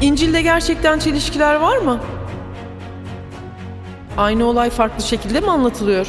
İncil'de gerçekten çelişkiler var mı? Aynı olay farklı şekilde mi anlatılıyor?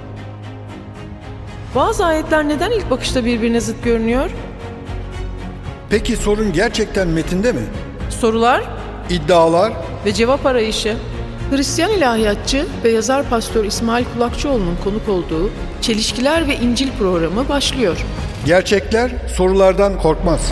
Bazı ayetler neden ilk bakışta birbirine zıt görünüyor? Peki sorun gerçekten metinde mi? Sorular İddialar? ve cevap arayışı. Hristiyan ilahiyatçı ve yazar Pastör İsmail Kulakçıoğlu'nun konuk olduğu Çelişkiler ve İncil programı başlıyor. Gerçekler sorulardan korkmaz.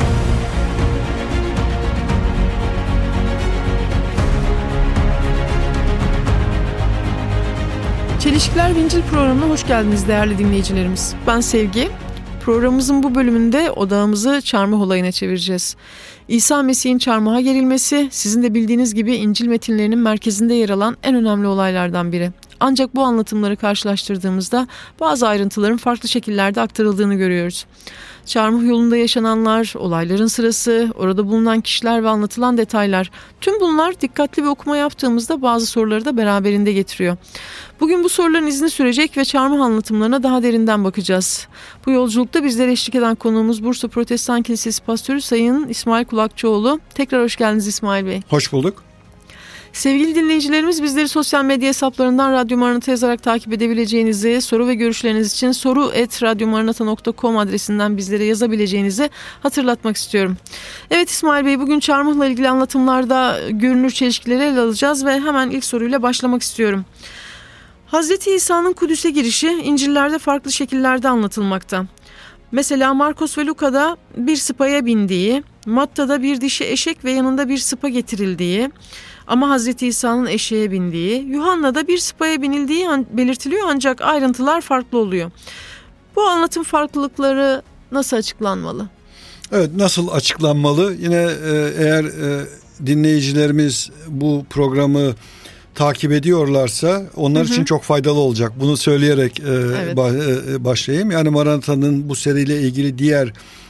Çelişkiler ve İncil programına hoş geldiniz değerli dinleyicilerimiz. Ben Sevgi. Programımızın bu bölümünde odağımızı çarmıh olayına çevireceğiz. İsa Mesih'in çarmıha gerilmesi, sizin de bildiğiniz gibi İncil metinlerinin merkezinde yer alan en önemli olaylardan biri. Ancak bu anlatımları karşılaştırdığımızda bazı ayrıntıların farklı şekillerde aktarıldığını görüyoruz. Çarmıh yolunda yaşananlar, olayların sırası, orada bulunan kişiler ve anlatılan detaylar, tüm bunlar dikkatli bir okuma yaptığımızda bazı soruları da beraberinde getiriyor. Bugün bu soruların izini sürecek ve çarmıh anlatımlarına daha derinden bakacağız. Bu yolculukta bizlere eşlik eden konuğumuz Bursa Protestan Kilisesi Pastörü Sayın İsmail Kulakçıoğlu. Tekrar hoş geldiniz İsmail Bey. Hoş bulduk. Sevgili dinleyicilerimiz, bizleri sosyal medya hesaplarından Radyo Maranata yazarak takip edebileceğinizi, soru ve görüşleriniz için soru@radyomaranata.com adresinden bizlere yazabileceğinizi hatırlatmak istiyorum. Evet İsmail Bey, bugün çarmıhla ilgili anlatımlarda görünür çelişkileri ele alacağız ve hemen ilk soruyla başlamak istiyorum. Hazreti İsa'nın Kudüs'e girişi İncil'lerde farklı şekillerde anlatılmakta. Mesela Markos ve Luka'da bir sıpaya bindiği, Matta'da bir dişi eşek ve yanında bir sıpa getirildiği ama Hazreti İsa'nın eşeğe bindiği, Yuhanna'da bir sıpaya binildiği belirtiliyor ancak ayrıntılar farklı oluyor. Bu anlatım farklılıkları nasıl açıklanmalı? Evet, nasıl açıklanmalı? Yine eğer dinleyicilerimiz bu programı takip ediyorlarsa onlar için çok faydalı olacak. Bunu söyleyerek başlayayım. Yani Maranata'nın bu seriyle ilgili diğer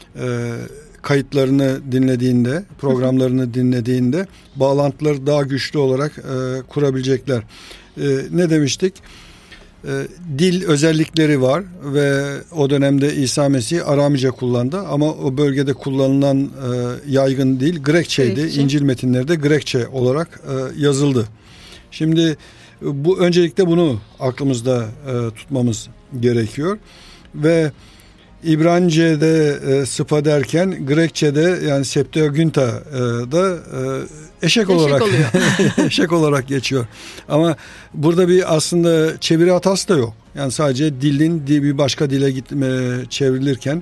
kayıtlarını dinlediğinde, programlarını dinlediğinde bağlantıları daha güçlü olarak kurabilecekler. Ne demiştik? Dil özellikleri var ve o dönemde İsa Mesih Aramice kullandı ama o bölgede kullanılan yaygın dil Grekçeydi. İncil metinleri de Grekçe olarak yazıldı. Şimdi öncelikle bunu aklımızda tutmamız gerekiyor ve İbranice'de sıpa derken Grekçe'de yani Septuaginta'da eşek olarak eşek olarak geçiyor. Ama burada bir aslında çeviri hatası da yok. Yani sadece dilin bir başka dile çevrilirken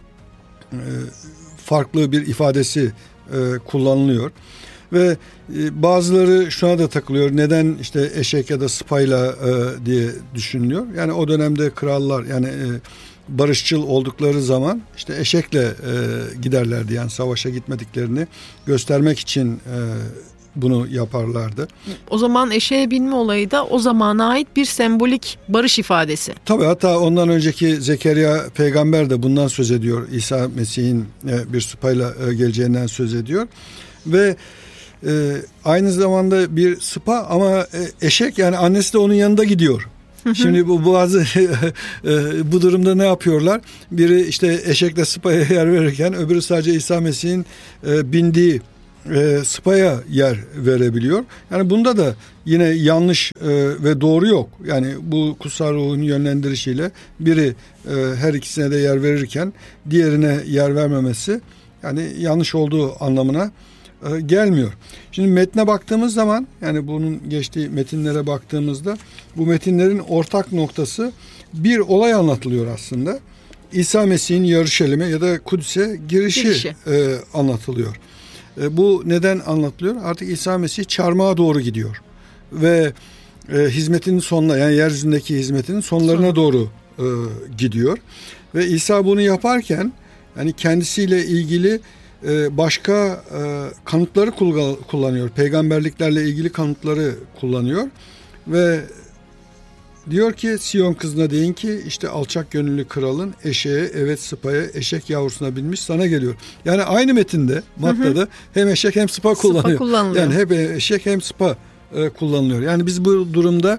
farklı bir ifadesi kullanılıyor. Ve bazıları şuna da takılıyor. Neden işte eşek ya da sıpayla diye düşünülüyor. Yani o dönemde krallar yani barışçıl oldukları zaman işte eşekle giderlerdi. Yani savaşa gitmediklerini göstermek için bunu yaparlardı. O zaman eşeğe binme olayı da o zamana ait bir sembolik barış ifadesi. Tabii, hatta ondan önceki Zekeriya peygamber de bundan söz ediyor. İsa Mesih'in bir sıpayla geleceğinden söz ediyor. Ve aynı zamanda bir sıpa ama eşek, yani annesi de onun yanında gidiyor. Şimdi bazı bu durumda ne yapıyorlar? Biri işte eşekle sıpaya yer verirken öbürü sadece İsa Mesih'in bindiği sıpaya yer verebiliyor. Yani bunda da yine yanlış ve doğru yok. Yani bu kutsal ruhun yönlendirişiyle biri her ikisine de yer verirken diğerine yer vermemesi yani yanlış olduğu anlamına gelmiyor. Şimdi metne baktığımız zaman, yani bunun geçtiği metinlere baktığımızda bu metinlerin ortak noktası bir olay anlatılıyor aslında. İsa Mesih'in Yeruşalim'e ya da Kudüs'e girişi. Anlatılıyor. Bu neden anlatılıyor? Artık İsa Mesih çarmıha doğru gidiyor ve hizmetinin sonuna, yani yeryüzündeki hizmetinin sonlarına doğru gidiyor ve İsa bunu yaparken yani kendisiyle ilgili başka kanıtları kullanıyor. Peygamberliklerle ilgili kanıtları kullanıyor ve diyor ki Siyon kızına deyin ki işte alçak gönüllü kralın eşeğe, evet sıpaya, eşek yavrusuna binmiş sana geliyor. Yani aynı metinde Matta'da hem eşek hem sıpa kullanılıyor. Yani hem eşek hem sıpa kullanılıyor. Yani biz bu durumda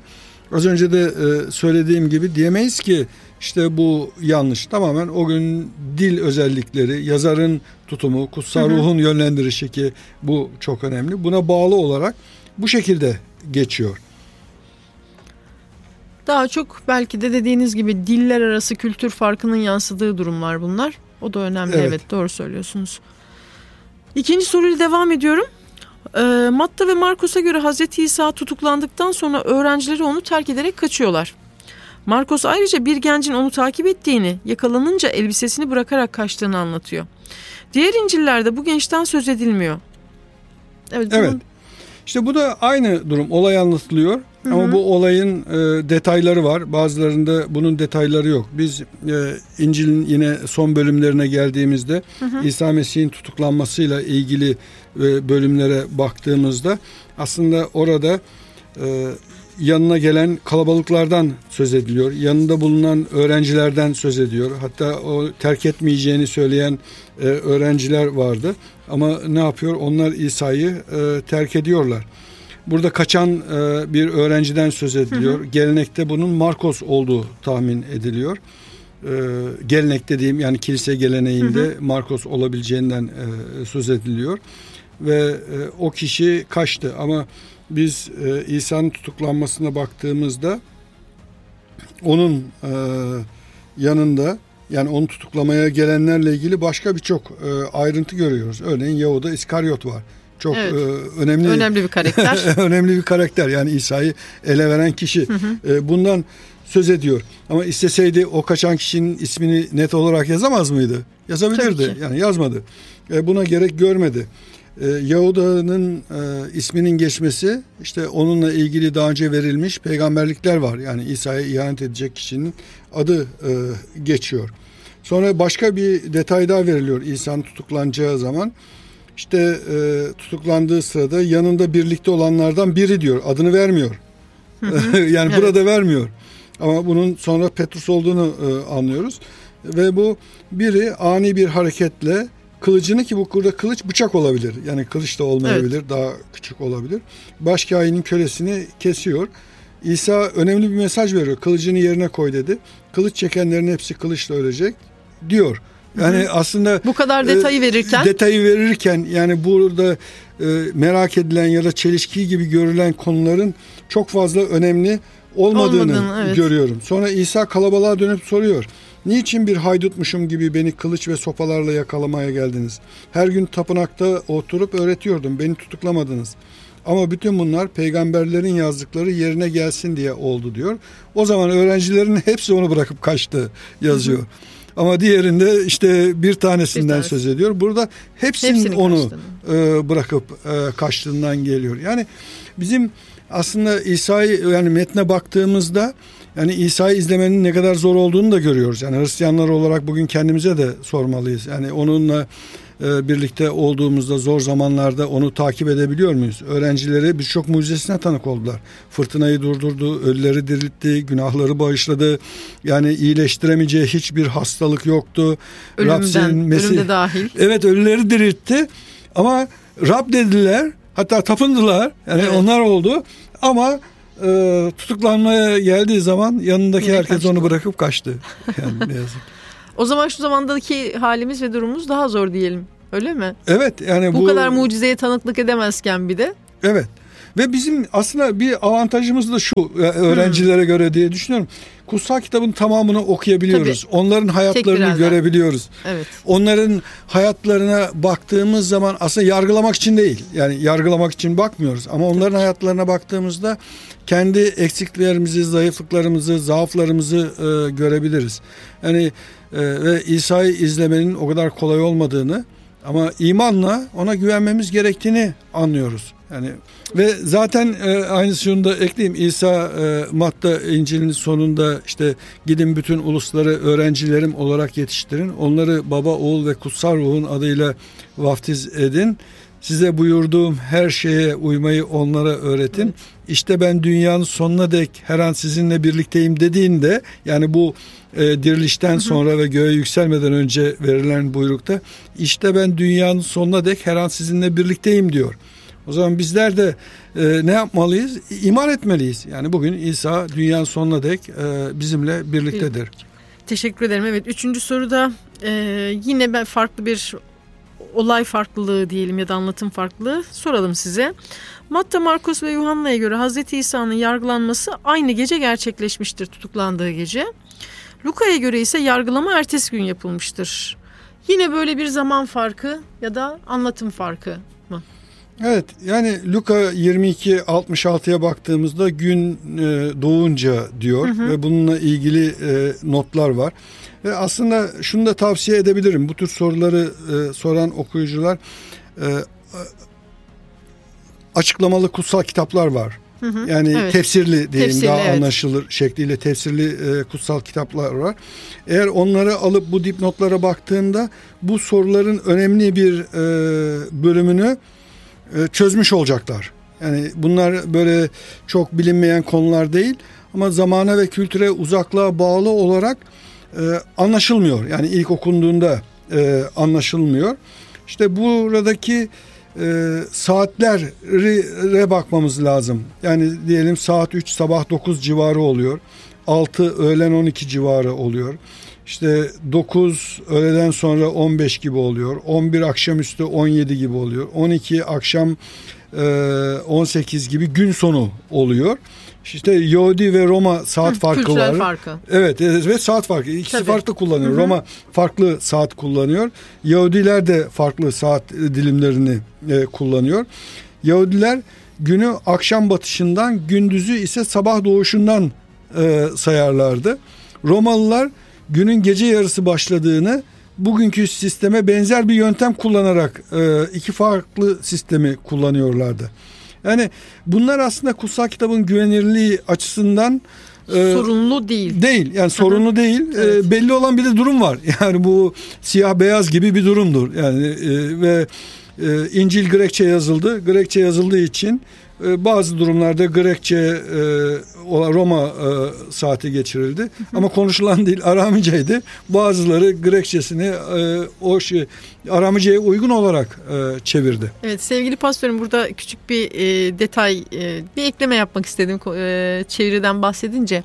Az önce de söylediğim gibi diyemeyiz ki işte bu yanlış. Tamamen o gün dil özellikleri, yazarın tutumu, kutsal ruhun yönlendirişi ki bu çok önemli. Buna bağlı olarak bu şekilde geçiyor. Daha çok belki de dediğiniz gibi diller arası kültür farkının yansıdığı durumlar bunlar. O da önemli, evet doğru söylüyorsunuz. İkinci soruyla devam ediyorum. Matta ve Markos'a göre Hazreti İsa tutuklandıktan sonra öğrencileri onu terk ederek kaçıyorlar. Markos ayrıca bir gencin onu takip ettiğini, yakalanınca elbisesini bırakarak kaçtığını anlatıyor. Diğer İncil'lerde bu gençten söz edilmiyor. Evet. İşte bu da aynı durum. Olay anlatılıyor. Ama bu olayın detayları var. Bazılarında bunun detayları yok. Biz İncil'in yine son bölümlerine geldiğimizde İsa Mesih'in tutuklanmasıyla ilgili bölümlere baktığımızda aslında orada yanına gelen kalabalıklardan söz ediliyor. Yanında bulunan öğrencilerden söz ediyor. Hatta o terk etmeyeceğini söyleyen öğrenciler vardı. Ama ne yapıyor? Onlar İsa'yı terk ediyorlar. Burada kaçan bir öğrenciden söz ediliyor. Gelenekte bunun Markos olduğu tahmin ediliyor. Gelenek dediğim yani kilise geleneğinde Markos olabileceğinden söz ediliyor. Ve o kişi kaçtı ama biz İsa'nın tutuklanmasına baktığımızda onun yanında yani onu tutuklamaya gelenlerle ilgili başka birçok ayrıntı görüyoruz. Örneğin Yahuda İskaryot var. Çok önemli bir karakter. Önemli bir karakter yani İsa'yı ele veren kişi. Bundan söz ediyor. Ama isteseydi o kaçan kişinin ismini net olarak yazamaz mıydı? Yazabilirdi. Yani yazmadı. Buna gerek görmedi. Yahuda'nın isminin geçmesi işte onunla ilgili daha önce verilmiş peygamberlikler var. Yani İsa'ya ihanet edecek kişinin adı geçiyor. Sonra başka bir detay daha veriliyor İsa'nın tutuklanacağı zaman. İşte tutuklandığı sırada yanında birlikte olanlardan biri diyor. Adını vermiyor. Yani burada vermiyor. Ama bunun sonra Petrus olduğunu anlıyoruz. Ve bu biri ani bir hareketle kılıcını ki bu burada kılıç bıçak olabilir. Yani kılıç da olmayabilir. Daha küçük olabilir. Başkâhinin kölesini kesiyor. İsa önemli bir mesaj veriyor. Kılıcını yerine koy dedi. Kılıç çekenlerin hepsi kılıçla ölecek diyor. Yani aslında bu kadar detayı verirken yani burada merak edilen ya da çelişki gibi görülen konuların çok fazla önemli olmadığını görüyorum. Sonra İsa kalabalığa dönüp soruyor. Niçin bir haydutmuşum gibi beni kılıç ve sopalarla yakalamaya geldiniz? Her gün tapınakta oturup öğretiyordum. Beni tutuklamadınız. Ama bütün bunlar peygamberlerin yazdıkları yerine gelsin diye oldu diyor. O zaman öğrencilerin hepsi onu bırakıp kaçtı yazıyor. Ama diğerinde işte bir tanesinden söz ediyor. Burada hepsinin onu bırakıp kaçtığından geliyor. Yani bizim aslında İsa'yı yani metne baktığımızda yani İsa'yı izlemenin ne kadar zor olduğunu da görüyoruz. Yani Hristiyanlar olarak bugün kendimize de sormalıyız. Yani onunla birlikte olduğumuzda zor zamanlarda onu takip edebiliyor muyuz? Öğrencileri birçok mucizesine tanık oldular. Fırtınayı durdurdu, ölüleri diriltti, günahları bağışladı. Yani iyileştiremeyeceği hiçbir hastalık yoktu. Ölümde dahil. Evet, ölüleri diriltti ama Rab dediler, hatta tapındılar. Yani onlar oldu ama tutuklanmaya geldiği zaman yanındaki yine herkes onu bırakıp kaçtı. Yani ne yazık. O zaman şu zamandaki halimiz ve durumumuz daha zor diyelim. Öyle mi? Evet. Yani bu kadar mucizeye tanıklık edemezken bir de. Evet. Ve bizim aslında bir avantajımız da şu öğrencilere göre diye düşünüyorum. Kutsal kitabın tamamını okuyabiliyoruz. Tabii. Onların hayatlarını görebiliyoruz. Evet. Onların hayatlarına baktığımız zaman aslında yargılamak için değil. Yani yargılamak için bakmıyoruz. Ama onların hayatlarına baktığımızda kendi eksiklerimizi, zayıflıklarımızı, zaaflarımızı görebiliriz. Yani ve İsa'yı izlemenin o kadar kolay olmadığını ama imanla ona güvenmemiz gerektiğini anlıyoruz. Yani ve zaten aynı şunu da ekleyeyim. İsa Matta İncil'in sonunda işte gidin bütün ulusları öğrencilerim olarak yetiştirin. Onları Baba, Oğul ve Kutsal Ruh'un adıyla vaftiz edin. Size buyurduğum her şeye uymayı onlara öğretin. Evet. İşte ben dünyanın sonuna dek her an sizinle birlikteyim dediğinde yani bu dirilişten sonra ve göğe yükselmeden önce verilen buyrukta işte ben dünyanın sonuna dek her an sizinle birlikteyim diyor. O zaman bizler de ne yapmalıyız? İman etmeliyiz. Yani bugün İsa dünyanın sonuna dek bizimle birliktedir. Teşekkür ederim. Evet, 3. soruda yine ben farklı bir olay farklılığı diyelim ya da anlatım farklılığı soralım size. Matta, Markus ve Yuhanna'ya göre Hazreti İsa'nın yargılanması aynı gece gerçekleşmiştir, tutuklandığı gece. Luka'ya göre ise yargılama ertesi gün yapılmıştır. Yine böyle bir zaman farkı ya da anlatım farkı mı? Evet, yani Luka 22:66'ya baktığımızda gün doğunca diyor ve bununla ilgili notlar var. Ve aslında şunu da tavsiye edebilirim. Bu tür soruları soran okuyucular, açıklamalı kutsal kitaplar var. Yani evet. Tefsirli diyelim, daha evet, anlaşılır şekliyle tefsirli kutsal kitaplar var. Eğer onları alıp bu dipnotlara baktığında bu soruların önemli bir bölümünü çözmüş olacaklar. Yani bunlar böyle çok bilinmeyen konular değil ama zamana ve kültüre uzaklığa bağlı olarak anlaşılmıyor. Yani ilk okunduğunda anlaşılmıyor. İşte buradaki saatlere bakmamız lazım. Yani diyelim saat 3 sabah 9 civarı oluyor. 6 öğlen 12 civarı oluyor. İşte 9 öğleden sonra 15 gibi oluyor. 11 akşamüstü 17 gibi oluyor. 12 akşam 18 gibi gün sonu oluyor. İşte Yahudi ve Roma saat farkı var. Farkı. Evet, ve saat farkı. İkisi farklı kullanıyor. Roma farklı saat kullanıyor. Yahudiler de farklı saat dilimlerini kullanıyor. Yahudiler günü akşam batışından, gündüzü ise sabah doğuşundan sayarlardı. Romalılar günün gece yarısı başladığını, bugünkü sisteme benzer bir yöntem kullanarak iki farklı sistemi kullanıyorlardı. Yani bunlar aslında kutsal kitabın güvenirliği açısından sorunlu değil. Değil. Yani sorunlu değil. Evet. Belli olan bir de durum var. Yani bu siyah beyaz gibi bir durumdur. Yani ve İncil Grekçe yazıldı. Grekçe yazıldığı için bazı durumlarda Grekçe Roma saati geçirildi. Ama konuşulan dil Aramiceydi. Bazıları Grekçesini Aramiceye uygun olarak çevirdi. Evet, sevgili pastörüm, burada küçük bir detay, bir ekleme yapmak istedim çeviriden bahsedince.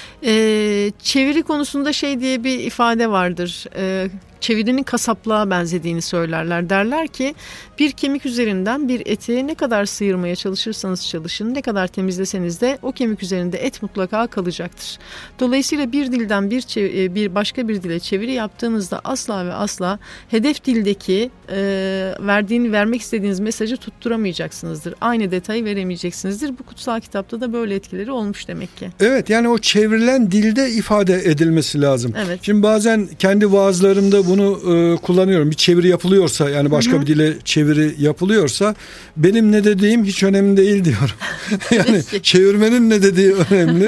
Çeviri konusunda diye bir ifade vardır. Çevirinin kasaplığa benzediğini söylerler. Derler ki bir kemik üzerinden bir eti ne kadar sıyırmaya çalışırsanız çalışın, ne kadar temizleseniz de o kemik üzerinde et mutlaka kalacaktır. Dolayısıyla bir dilden bir başka bir dile çeviri yaptığınızda asla ve asla hedef dildeki vermek istediğiniz mesajı tutturamayacaksınızdır. Aynı detayı veremeyeceksinizdir. Bu kutsal kitapta da böyle etkileri olmuş demek ki. Evet, yani o çevrilen dilde ifade edilmesi lazım. Evet. Şimdi bazen kendi vaazlarımda bunu kullanıyorum. Bir çeviri yapılıyorsa, yani başka bir dile çeviri yapılıyorsa, benim ne dediğim hiç önemli değil diyorum. Yani çevirmenin ne dediği önemli.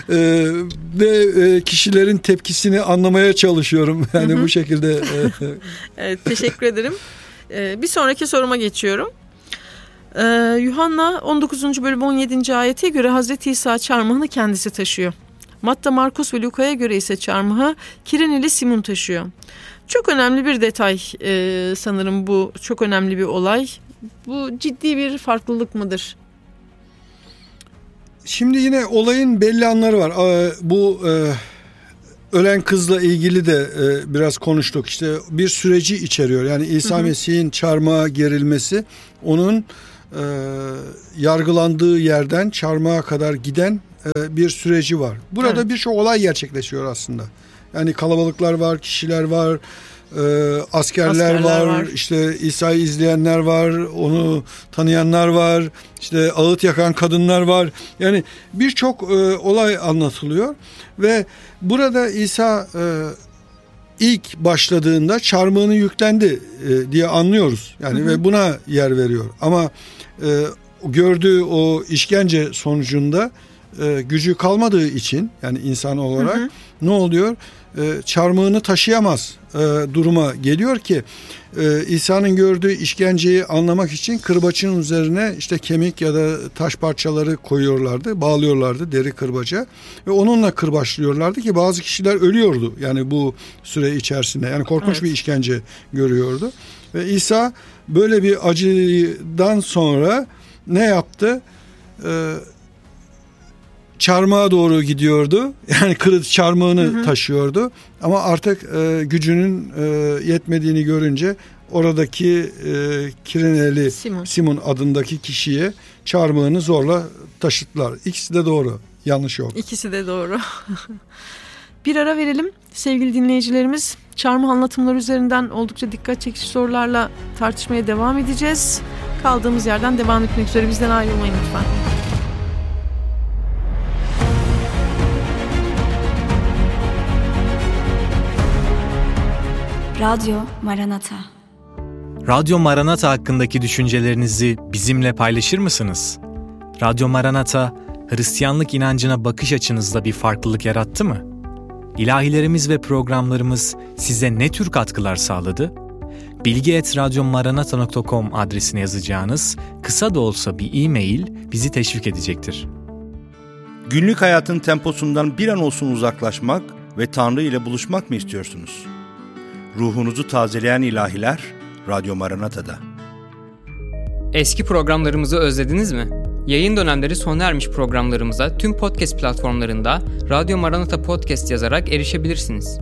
Ve kişilerin tepkisini anlamaya çalışıyorum. Yani bu şekilde. Evet, teşekkür ederim. Bir sonraki soruma geçiyorum. Yuhanna 19. bölüm 17. ayete göre Hazreti İsa çarmıhını kendisi taşıyor. Matta, Markus ve Luka'ya göre ise çarmıhı Kireneli Simon taşıyor. Çok önemli bir detay sanırım bu. Çok önemli bir olay. Bu ciddi bir farklılık mıdır? Şimdi yine olayın belli anları var. Bu ölen kızla ilgili de biraz konuştuk. İşte bir süreci içeriyor. Yani İsa Mesih'in çarmıha gerilmesi, onun yargılandığı yerden çarmıha kadar giden bir süreci var. Burada birçok olay gerçekleşiyor aslında. Yani kalabalıklar var, kişiler var, askerler var, işte İsa'yı izleyenler var, onu tanıyanlar var, işte ağıt yakan kadınlar var. Yani birçok olay anlatılıyor ve burada İsa ilk başladığında çarmıhını yüklendi diye anlıyoruz. Yani ve buna yer veriyor. Ama gördüğü o işkence sonucunda gücü kalmadığı için, yani insan olarak ne oluyor? çarmıhını taşıyamaz duruma geliyor ki İsa'nın gördüğü işkenceyi anlamak için kırbaçın üzerine işte kemik ya da taş parçaları koyuyorlardı, bağlıyorlardı deri kırbaca ve onunla kırbaçlıyorlardı ki bazı kişiler ölüyordu yani bu süre içerisinde. Yani korkunç bir işkence görüyordu. Ve İsa böyle bir acıdan sonra ne yaptı? Çarmıha doğru gidiyordu. Yani çarmıhını taşıyordu. Ama artık gücünün yetmediğini görünce oradaki Kirineli Simon adındaki kişiye çarmıhını zorla taşıttılar. İkisi de doğru. Yanlış yok. İkisi de doğru. Bir ara verelim. Sevgili dinleyicilerimiz, çarmıh anlatımları üzerinden oldukça dikkat çekici sorularla tartışmaya devam edeceğiz. Kaldığımız yerden devam etmek üzere, bizden ayrılmayın lütfen. Radyo Maranata. Radyo Maranata hakkındaki düşüncelerinizi bizimle paylaşır mısınız? Radyo Maranata, Hristiyanlık inancına bakış açınızda bir farklılık yarattı mı? İlahilerimiz ve programlarımız size ne tür katkılar sağladı? bilgi@radyomaranata.com adresine yazacağınız kısa da olsa bir e-mail bizi teşvik edecektir. Günlük hayatın temposundan bir an olsun uzaklaşmak ve Tanrı ile buluşmak mı istiyorsunuz? Ruhunuzu tazeleyen ilahiler Radyo Maranata'da. Eski programlarımızı özlediniz mi? Yayın dönemleri sona ermiş programlarımıza tüm podcast platformlarında Radyo Maranata Podcast yazarak erişebilirsiniz.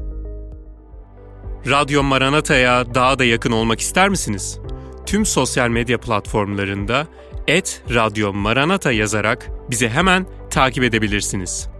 Radyo Maranata'ya daha da yakın olmak ister misiniz? Tüm sosyal medya platformlarında @Radyo Maranata yazarak bizi hemen takip edebilirsiniz.